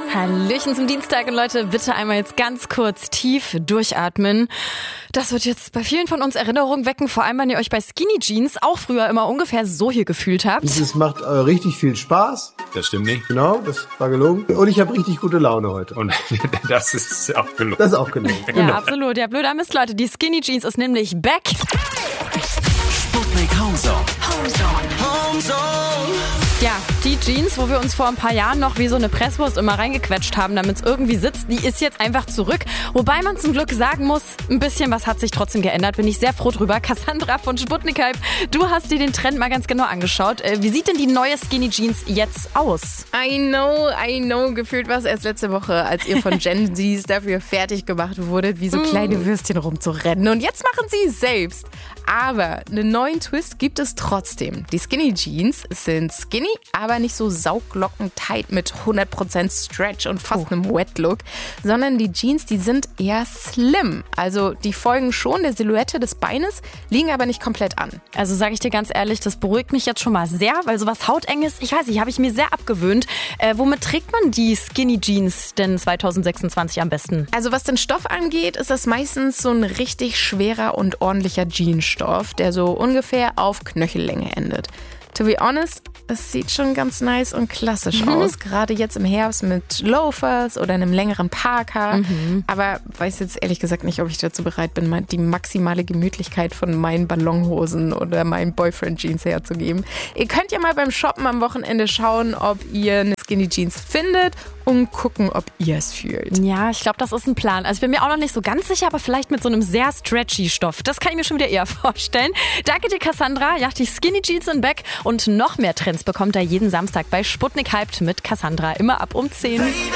Hallöchen zum Dienstag und Leute, bitte einmal jetzt ganz kurz tief durchatmen. Das wird jetzt bei vielen von uns Erinnerungen wecken, vor allem wenn ihr euch bei Skinny Jeans auch früher immer ungefähr so hier gefühlt habt. Es macht richtig viel Spaß. Das stimmt nicht. Genau, das war gelogen. Und ich habe richtig gute Laune heute. Und das ist auch gelogen. Das ist auch gelogen. Ja, absolut. Ja, blöder Mist, Leute. Die Skinny Jeans ist nämlich back. Sputnik Homezone. Ja, die Jeans, wo wir uns vor ein paar Jahren noch wie so eine Presswurst immer reingequetscht haben, damit es irgendwie sitzt, die ist jetzt einfach zurück. Wobei man zum Glück sagen muss, ein bisschen was hat sich trotzdem geändert. Bin ich sehr froh drüber. Cassandra von Sputnik Hype, du hast dir den Trend mal ganz genau angeschaut. Wie sieht denn die neue Skinny Jeans jetzt aus? I know. Gefühlt war es erst letzte Woche, als ihr von Gen Zs dafür fertig gemacht wurdet, wie so kleine Würstchen rumzurennen. Und jetzt machen sie es selbst. Aber einen neuen Twist gibt es trotzdem. Die Skinny Jeans sind skinny, aber nicht so sauglocken-tight mit 100% Stretch und fast einem Wet-Look, sondern die Jeans, die sind eher slim. Also die folgen schon der Silhouette des Beines, liegen aber nicht komplett an. Also sage ich dir ganz ehrlich, das beruhigt mich jetzt schon mal sehr, weil sowas Hautenges, ich weiß nicht, habe ich mir sehr abgewöhnt. Womit trägt man die Skinny Jeans denn 2026 am besten? Also was den Stoff angeht, ist das meistens so ein richtig schwerer und ordentlicher Jeansstoff, der so ungefähr auf Knöchellänge endet. To be honest, es sieht schon ganz nice und klassisch aus. Gerade jetzt im Herbst mit Loafers oder einem längeren Parker. Aber weiß jetzt ehrlich gesagt nicht, ob ich dazu bereit bin, die maximale Gemütlichkeit von meinen Ballonhosen oder meinen Boyfriend-Jeans herzugeben. Ihr könnt ja mal beim Shoppen am Wochenende schauen, ob ihr eine Skinny Jeans findet und gucken, ob ihr es fühlt. Ja, ich glaube, das ist ein Plan. Also ich bin mir auch noch nicht so ganz sicher, aber vielleicht mit so einem sehr stretchy Stoff. Das kann ich mir schon wieder eher vorstellen. Danke dir, Cassandra. Ja, die Skinny Jeans sind back. Und noch mehr Trends bekommt ihr jeden Samstag bei Sputnik Hyped mit Cassandra. Immer ab um 10.